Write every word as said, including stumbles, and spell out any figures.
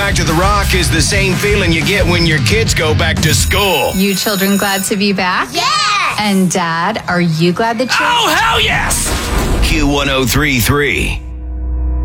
back to the Rock is the same feeling you get when your kids go back to school. You children glad to be back? Yeah! And Dad, are you glad that you're... Oh, hell yes! Q one oh three three.